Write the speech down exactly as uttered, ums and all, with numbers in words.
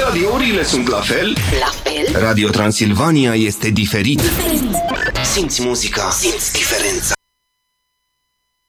radiourile sunt la fel. La fel? Radio Transilvania este diferit. Diferit. Simți muzica, simți diferența.